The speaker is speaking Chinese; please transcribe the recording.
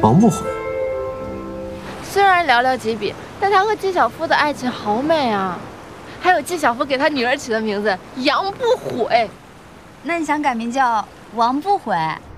王不悔。 虽然寥寥几笔，但他和纪晓芙的爱情好美啊！还有纪晓芙给他女儿起的名字杨不悔。 那你想改名叫王不悔？